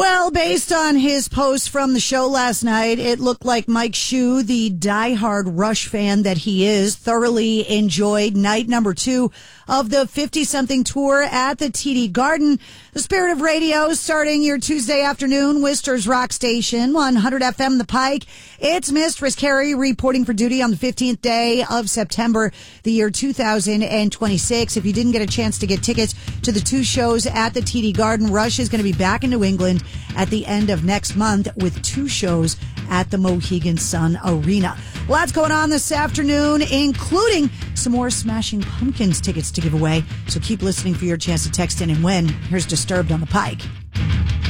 Well, based on his post from the show last night, it looked like Mike Shue, the diehard Rush fan that he is, thoroughly enjoyed night number 2 of the 50-something tour at the TD Garden. The Spirit of Radio starting your Tuesday afternoon, Worcester's Rock Station, 100 FM The Pike. It's Mistress Carrie reporting for duty on the 15th day of September, the year 2026. If you didn't get a chance to get tickets to the 2 shows at the TD Garden, Rush is going to be back in New England at the end of next month with 2 shows at the Mohegan Sun Arena. Lots going on this afternoon, including some more Smashing Pumpkins tickets to give away. So keep listening for your chance to text in and win. Here's Disturbed on the Pike.